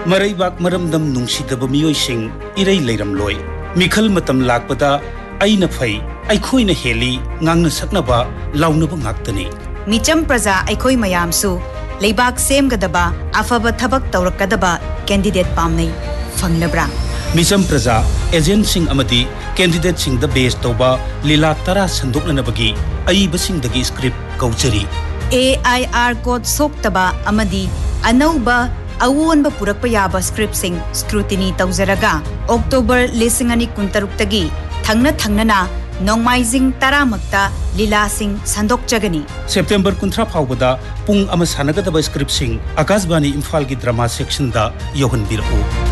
Maraibak maramdam nungsidaba miyoising iray leiramloi. Mikhal matam lakpada aina phai aikhoina heli ngangna saknaba launaba ngaktani. Micham praja aikoi mayamsu leibak semgadaba afaba thabak tawrakadaba candidate pamnai fangnabra. Micham praja agent sing amadi candidate sing the base toba lila tara sandoknanabagi aiba sing dagi script kaujari. AIR code soktaba amadi anauba awonba purakpa yaba script sing scrutiny tawzaraga October 2016 tagi thangna nongmaizing taramakta lila sing sandokjagani. September 13 faubada pung ama sanagadaba script sing Akashbani Imphal gi drama section da yohanbirau.